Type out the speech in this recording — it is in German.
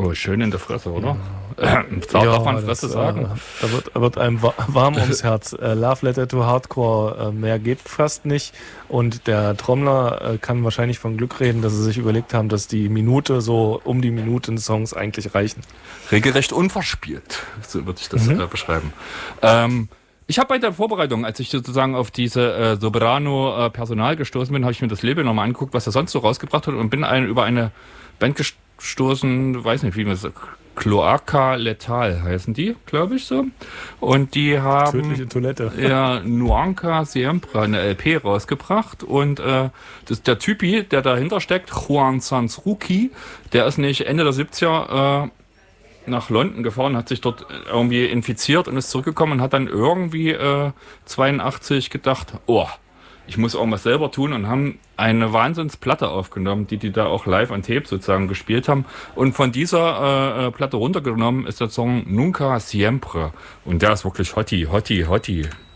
Oh, schön in der Fresse, oder? Darf man Fresse sagen? Da wird einem warm ums Herz. Love Letter to Hardcore, mehr geht fast nicht. Und der Trommler kann wahrscheinlich von Glück reden, dass sie sich überlegt haben, dass die Minute, so um die Minuten Songs eigentlich reichen. Regelrecht unverspielt, so würde ich das beschreiben. Ich habe bei der Vorbereitung, als ich sozusagen auf diese Soprano-Personal gestoßen bin, habe ich mir das Label nochmal angeguckt, was er sonst so rausgebracht hat und bin über eine Band gestoßen, weiß nicht, wie man es sagt, Cloaca Letal heißen die, glaube ich so. Und die haben tödliche Toilette. Ja, Nunca Siempre, eine LP rausgebracht. Und der Typi, der dahinter steckt, Juan Sansruki, der ist nicht Ende der 70er nach London gefahren, hat sich dort irgendwie infiziert und ist zurückgekommen und hat dann irgendwie 82 gedacht, ich muss irgendwas selber tun, und haben eine Wahnsinnsplatte aufgenommen, die da auch live an Tape sozusagen gespielt haben. Und von dieser Platte runtergenommen ist der Song Nunca Siempre. Und der ist wirklich Hottie.